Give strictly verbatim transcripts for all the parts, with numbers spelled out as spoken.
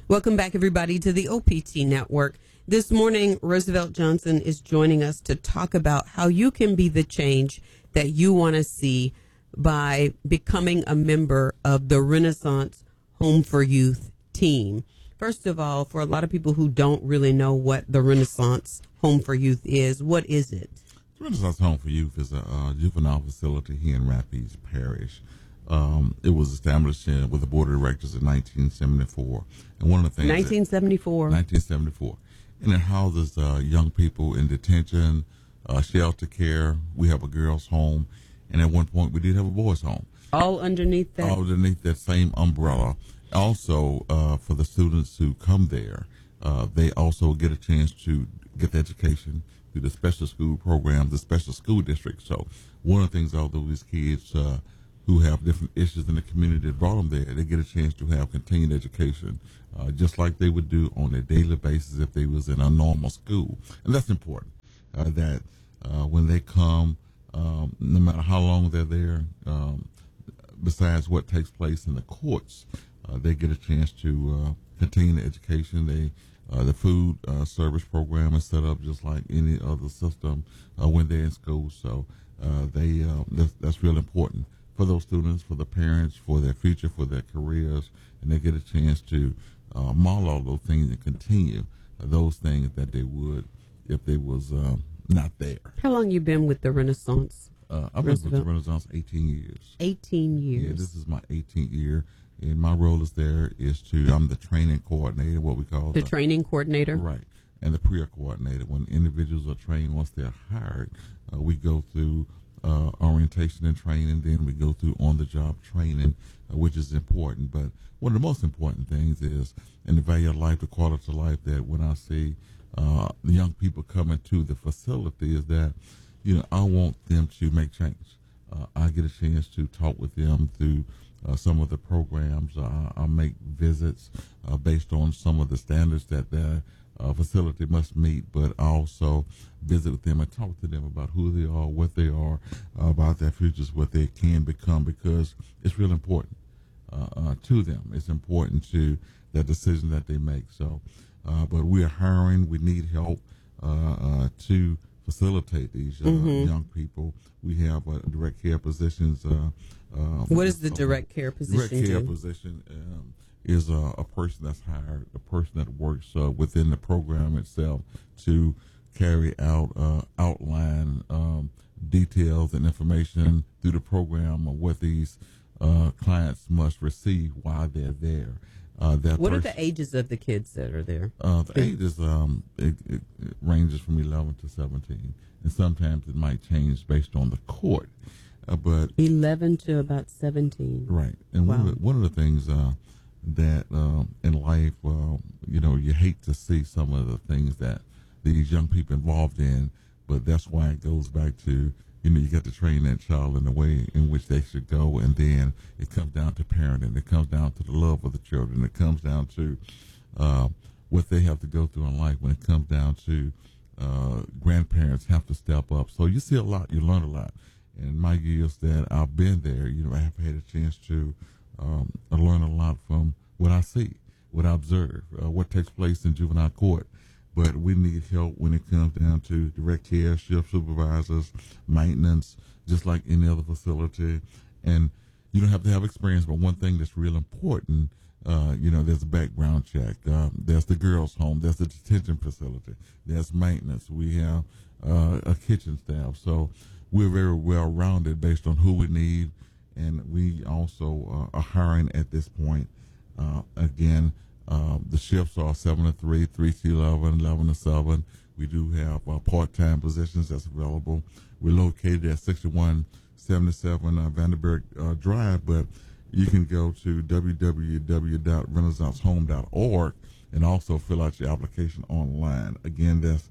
Welcome back, everybody, to the O P T Network. This morning, Roosevelt Johnson is joining us to talk about how you can be the change that you want to see by becoming a member of the Renaissance Home for Youth team. First of all, for a lot of people who don't really know what the Renaissance Home for Youth is, what is it? The Renaissance Home for Youth is a uh, juvenile facility here in Rapides Parish. Um, it was established uh, with the board of directors in nineteen seventy-four. And one of the things nineteen seventy-four. nineteen seventy-four. And it houses uh, young people in detention, uh, shelter care. We have a girls' home. And at one point, we did have a boys' home. All underneath that? All underneath that same umbrella. Also, uh, for the students who come there, uh, they also get a chance to get the education through the special school programs, the special school district. So one of the things, although these kids uh, who have different issues in the community that brought them there, they get a chance to have continued education, uh, just like they would do on a daily basis if they was in a normal school. And that's important, uh, that uh, when they come, um, no matter how long they're there, um, besides what takes place in the courts, uh, they get a chance to uh, continue the education. They Uh, the food uh, service program is set up just like any other system uh, when they're in school. So uh, they uh, that's, that's real important for those students, for the parents, for their future, for their careers, and they get a chance to uh, model all those things and continue uh, those things that they would if they was uh, not there. How long you been with the Renaissance? Uh, I've been with the Renaissance eighteen years. eighteen years. Yeah, this is my eighteenth year. And my role is there is to, I'm the training coordinator, what we call the, the training coordinator. Right. And the prayer coordinator. When individuals are trained, once they're hired, uh, we go through uh, orientation and training, then we go through on-the-job training, uh, which is important. But one of the most important things is, in the value of life, the quality of life, that when I see uh, the young people coming to the facility is that, you know, I want them to make change. Uh, I get a chance to talk with them through Uh, some of the programs. Uh, I make visits uh, based on some of the standards that their uh, facility must meet, but I also visit with them and talk to them about who they are, what they are, uh, about their futures, what they can become, because it's real important uh, uh, to them. It's important to the decision that they make. So, uh, but we are hiring. We need help uh, uh, to facilitate these uh, mm-hmm. young people. We have uh, direct care positions. Uh, uh, what is the direct care position? Direct care do? position um, is uh, a person that's hired, a person that works uh, within the program itself to carry out, uh, outline um, details and information through the program of what these uh, clients must receive while they're there. Uh, that what pers- are the ages of the kids that are there? Uh, the ages um, it, it, it ranges from eleven to seventeen, and sometimes it might change based on the court. Uh, but eleven to about seventeen. Right, and wow. one, of the, one of the things uh, that uh, in life, uh, you know, you hate to see some of the things that these young people involved in, but that's why it goes back to, you know, you got to train that child in the way in which they should go, and then it comes down to parenting. It comes down to the love of the children. It comes down to uh, what they have to go through in life. When it comes down to uh, grandparents have to step up. So you see a lot, you learn a lot. In my years that I've been there, you know, I have had a chance to um, learn a lot from what I see, what I observe, uh, what takes place in juvenile court. But we need help when it comes down to direct care, shift supervisors, maintenance, just like any other facility. And you don't have to have experience, but one thing that's real important, uh, you know, there's a background check. Um, there's the girls' home. There's the detention facility. There's maintenance. We have uh, a kitchen staff. So we're very well rounded based on who we need. And we also uh, are hiring at this point. Uh, again, Uh, the shifts are seven to three, three to eleven, eleven to seven. We do have uh, part-time positions that's available. We're located at sixty-one seventy-seven uh, Vanderbilt uh, Drive, but you can go to w w w dot renaissance home dot org and also fill out your application online. Again, that's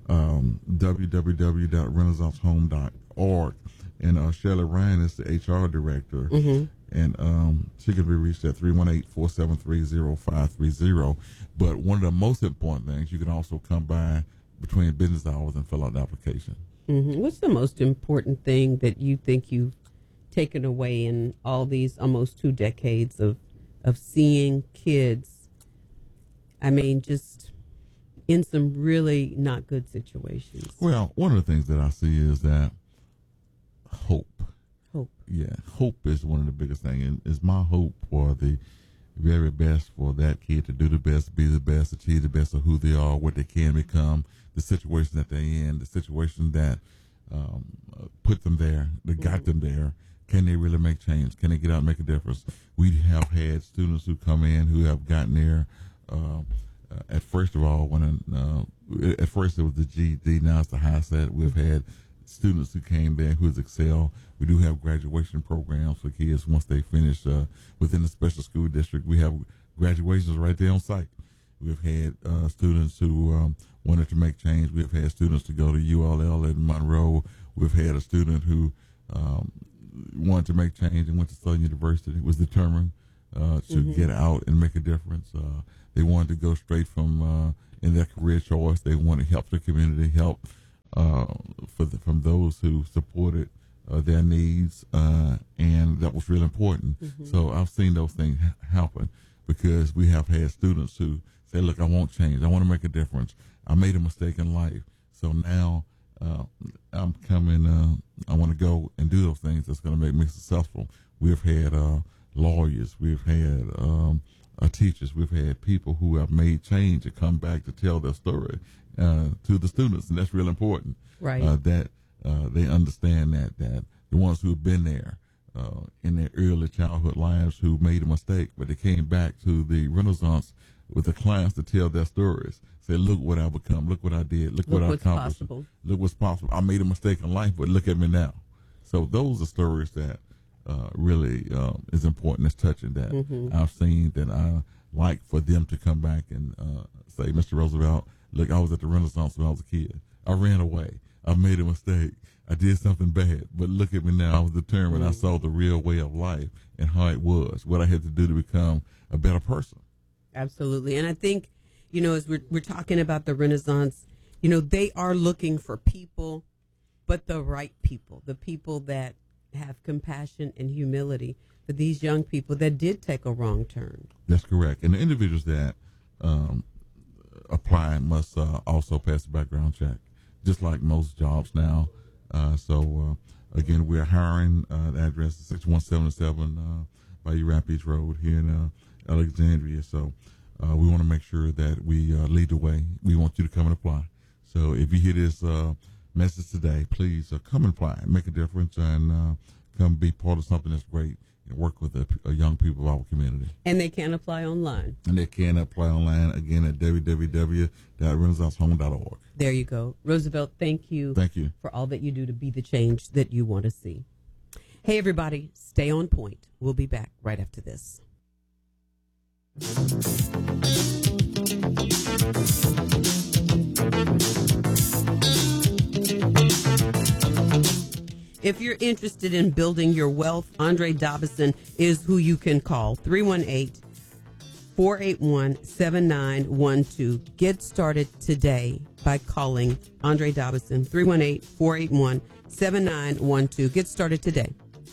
um, w w w dot renaissance home dot org. And uh, Shirley Ryan is the H R director. Mm-hmm. And um, she can be reached at three one eight, four seven three, zero five three zero. But one of the most important things, you can also come by between business hours and fill out the application. Mm-hmm. What's the most important thing that you think you've taken away in all these almost two decades of, of seeing kids I mean, just in some really not good situations. Well, one of the things that I see is that hope. Hope. Yeah, hope is one of the biggest things. And it's my hope for the very best for that kid to do the best, be the best, achieve the best of who they are, what they can become, the situation that they're in, the situation that um, put them there, that got them there. Can they really make change? Can they get out and make a difference? We have had students who come in who have gotten there. Uh, uh, at first of all, when uh, at first it was the G E D, now it's the HiSET. We've had students who came there who has excelled. We do have graduation programs for kids once they finish uh, within the special school district. We have graduations right there on site. We've had uh, students who um, wanted to make change. We've had students to go to U L L in Monroe. We've had a student who um, wanted to make change and went to Southern University. Was determined uh, to mm-hmm. get out and make a difference. Uh, they wanted to go straight from uh, in their career choice. They wanted to help the community, help uh, for the, from those who supported uh, their needs, uh, and that was really important. Mm-hmm. So I've seen those things ha- happen because we have had students who say, "Look, I want change. I want to make a difference. I made a mistake in life, so now." Uh, I'm coming, uh, I want to go and do those things that's going to make me successful. We've had uh, lawyers, we've had um, uh, teachers, we've had people who have made change and come back to tell their story uh, to the students, and that's real important. Right. Uh, that uh, they understand that, that the ones who have been there uh, in their early childhood lives who made a mistake, but they came back to the Renaissance with the clients to tell their stories. Say, look what I've become. Look what I did. Look, look what I what's accomplished. Possible. Look what's possible. I made a mistake in life, but look at me now. So those are stories that uh, really uh, is important. It's touching that mm-hmm. I've seen that I like for them to come back and uh, say, Mister Roosevelt, look, I was at the Renaissance when I was a kid. I ran away. I made a mistake. I did something bad, but look at me now. I was determined. Mm-hmm. I saw the real way of life and how it was, what I had to do to become a better person. Absolutely. And I think, you know, as we're, we're talking about the Renaissance, you know, they are looking for people, but the right people, the people that have compassion and humility for these young people that did take a wrong turn. That's correct. And the individuals that um, apply must uh, also pass a background check, just like most jobs now. Uh, so, uh, again, we're hiring. Uh, the address is six one seven seven uh, Bayou Rapids Road here in uh, Alexandria. So uh, we want to make sure that we uh, lead the way. We want you to come and apply. So if you hear this uh, message today, please uh, come and apply, make a difference, and uh, come be part of something that's great and work with the uh, young people of our community. And they can apply online. And they can apply online, again, at w w w dot renaissance home dot org. There you go. Roosevelt, thank you. Thank you. For all that you do to be the change that you want to see. Hey, everybody, stay on point. We'll be back right after this. If you're interested in building your wealth, Andre Dobson is who you can call. three one eight, four eight one, seven nine one two. Get started today by calling Andre Dobson, three one eight, four eight one, seven nine one two. Get started today.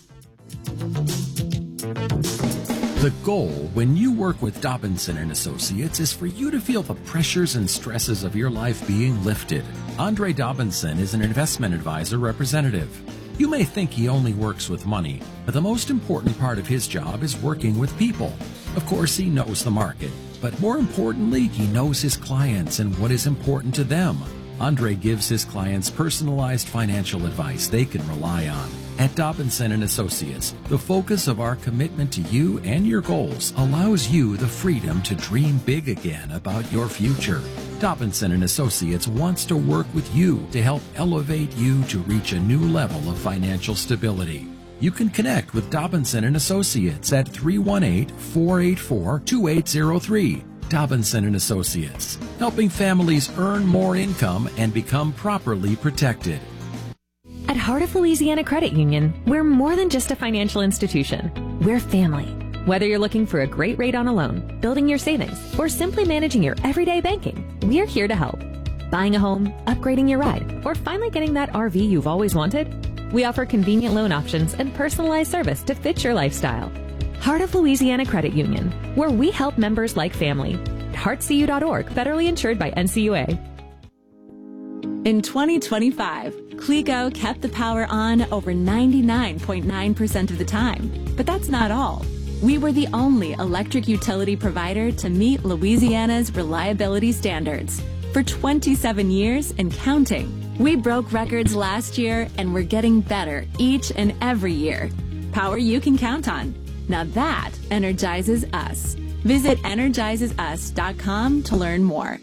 The goal when you work with Dobinson and Associates is for you to feel the pressures and stresses of your life being lifted. Andre Dobinson is an investment advisor representative. You may think he only works with money, but the most important part of his job is working with people. Of course, he knows the market, but more importantly, he knows his clients and what is important to them. Andre gives his clients personalized financial advice they can rely on. At Dobinson and Associates, the focus of our commitment to you and your goals allows you the freedom to dream big again about your future. Dobinson and Associates wants to work with you to help elevate you to reach a new level of financial stability. You can connect with Dobinson and Associates at three one eight, four eight four, two eight zero three. Dobinson and Associates, helping families earn more income and become properly protected. At Heart of Louisiana Credit Union, we're more than just a financial institution. We're family. Whether you're looking for a great rate on a loan, building your savings, or simply managing your everyday banking, we're here to help. Buying a home, upgrading your ride, or finally getting that R V you've always wanted? We offer convenient loan options and personalized service to fit your lifestyle. Heart of Louisiana Credit Union, where we help members like family. heart c u dot org, federally insured by N C U A. In twenty twenty-five, Clego kept the power on over ninety-nine point nine percent of the time. But that's not all. We were the only electric utility provider to meet Louisiana's reliability standards. For twenty-seven years and counting, we broke records last year and we're getting better each and every year. Power you can count on. Now that energizes us. Visit energizes us dot com to learn more.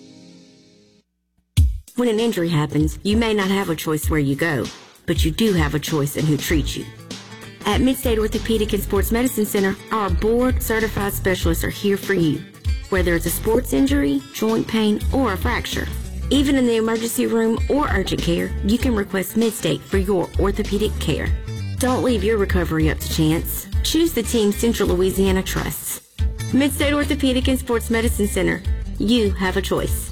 When an injury happens, you may not have a choice where you go, but you do have a choice in who treats you. At Midstate Orthopedic and Sports Medicine Center, our board-certified specialists are here for you, whether it's a sports injury, joint pain, or a fracture. Even in the emergency room or urgent care, you can request Midstate for your orthopedic care. Don't leave your recovery up to chance. Choose the team Central Louisiana trusts. Midstate Orthopedic and Sports Medicine Center. You have a choice.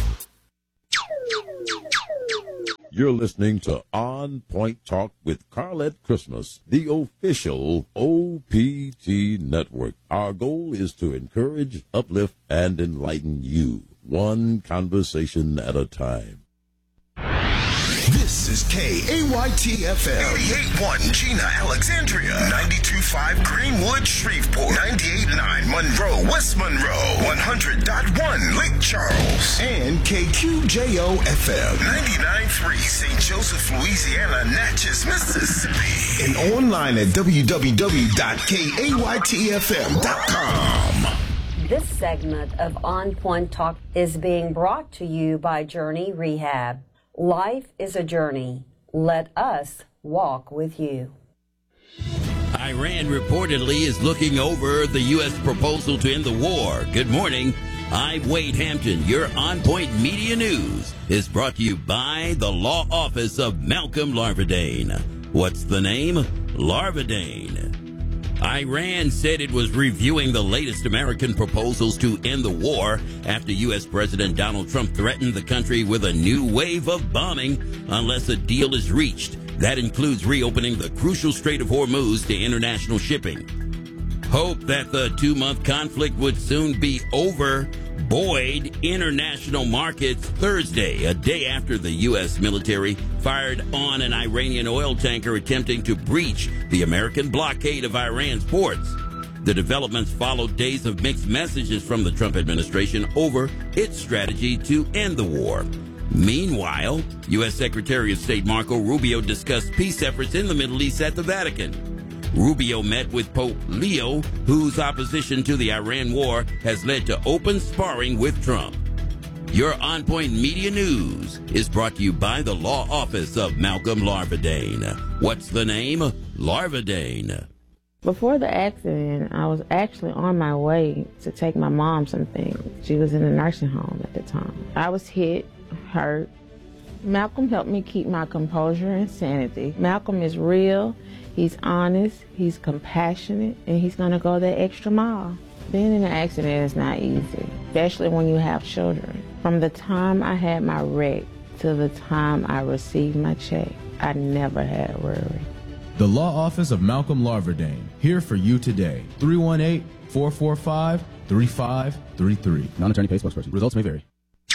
You're listening to On Point Talk with Carlette Christmas, the official O P T network. Our goal is to encourage, uplift, and enlighten you, one conversation at a time. This is K A Y T F M. eighty-eight point one Gina, Alexandria. ninety-two point five Greenwood, Shreveport. ninety-eight point nine Monroe, West Monroe. one hundred point one Lake Charles. And K Q J O F M. ninety-nine point three Saint Joseph, Louisiana, Natchez, Mississippi. And online at w w w dot k a y t f m dot com. This segment of On Point Talk is being brought to you by Journey Rehab. Life is a journey. Let us walk with you. Iran reportedly is looking over the U S proposal to end the war. Good morning. I'm Wade Hampton. Your On Point Media News is brought to you by the law office of Malcolm Larvadain. What's the name? Larvadain. Iran said it was reviewing the latest American proposals to end the war after U S. President Donald Trump threatened the country with a new wave of bombing unless a deal is reached. That includes reopening the crucial Strait of Hormuz to international shipping. Hope that the two-month conflict would soon be over buoyed international markets Thursday, a day after the U S military fired on an Iranian oil tanker attempting to breach the American blockade of Iran's ports. The developments followed days of mixed messages from the Trump administration over its strategy to end the war. Meanwhile, U S. Secretary of State Marco Rubio discussed peace efforts in the Middle East at the Vatican. Rubio met with Pope Leo, whose opposition to the Iran war has led to open sparring with Trump. Your On Point Media News is brought to you by the law office of Malcolm Larvadain. What's the name? Larvadain. Before the accident, I was actually on my way to take my mom something. She was in a nursing home at the time. I was hit, hurt. Malcolm helped me keep my composure and sanity. Malcolm is real. He's honest, he's compassionate, and he's going to go that extra mile. Being in an accident is not easy, especially when you have children. From the time I had my wreck to the time I received my check, I never had a worry. The Law Office of Malcolm Larvadain, here for you today. three one eight, four four five, three five three three. Non-attorney paid spokesperson. Results may vary.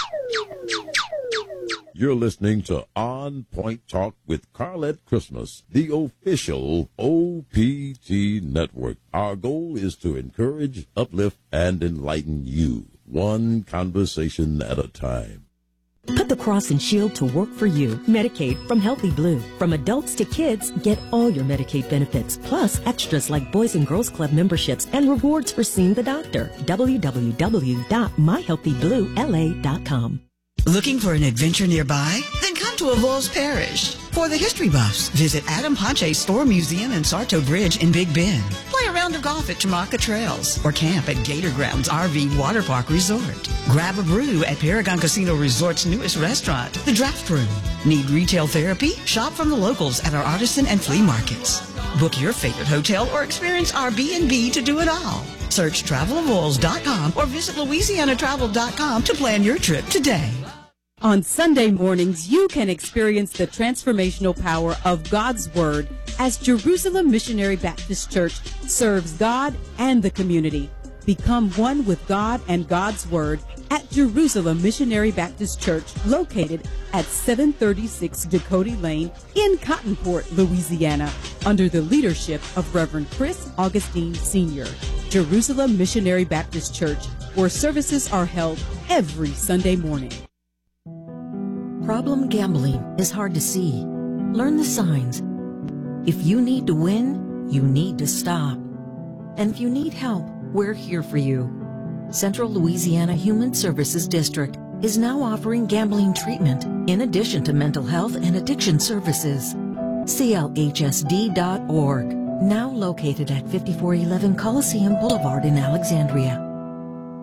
You're listening to On Point Talk with Carlette Christmas, the official O P T network. Our goal is to encourage, uplift, and enlighten you, one conversation at a time. Put the cross and shield to work for you. Medicaid from Healthy Blue. From adults to kids, get all your Medicaid benefits, plus extras like Boys and Girls Club memberships and rewards for seeing the doctor. w w w dot my healthy blue l a dot com. Looking for an adventure nearby? Then come to Avoyelles Parish. For the history buffs, visit Adam Ponche's Store Museum and Sarto Bridge in Big Bend. Play a round of golf at Chamaca Trails or camp at Gator Grounds R V Water Park Resort. Grab a brew at Paragon Casino Resort's newest restaurant, The Draft Room. Need retail therapy? Shop from the locals at our artisan and flea markets. Book your favorite hotel or experience our B and B to do it all. Search travel avoyelles dot com or visit louisiana travel dot com to plan your trip today. On Sunday mornings, you can experience the transformational power of God's Word as Jerusalem Missionary Baptist Church serves God and the community. Become one with God and God's Word at Jerusalem Missionary Baptist Church, located at seven thirty-six Dakota Lane in Cottonport, Louisiana, under the leadership of Reverend Chris Augustine Senior Jerusalem Missionary Baptist Church, where services are held every Sunday morning. Problem gambling is hard to see. Learn the signs. If you need to win, you need to stop. And if you need help, we're here for you. Central Louisiana Human Services District is now offering gambling treatment in addition to mental health and addiction services. C L H S D dot org, now located at fifty-four eleven Coliseum Boulevard in Alexandria.